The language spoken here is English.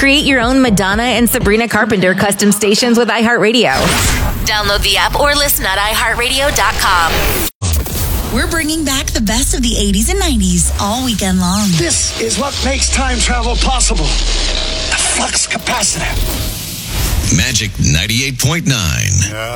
Create your own Madonna and Sabrina Carpenter custom stations with iHeartRadio. Download the app or listen at iHeartRadio.com. We're bringing back the best of the 80s and 90s all weekend long. This is what makes time travel possible. The flux capacitor. Magic 98.9.